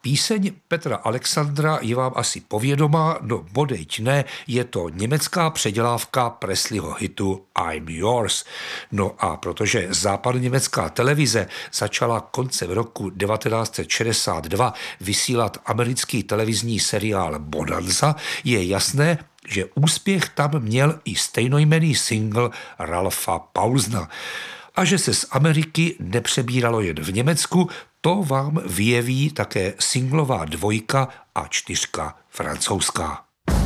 Píseň Petra Alexandra je vám asi povědomá, no bodejť ne, je to německá předělávka Presleyho hitu I'm Yours. No a protože západoněmecká televize začala koncem roku 1962 vysílat americký televizní seriál Bonanza, je jasné, že úspěch tam měl i stejnojmenný single Ralfa Paulsna. A že se z Ameriky nepřebíralo jen v Německu, to vám vyjeví také singlová 2 a 4 francouzská.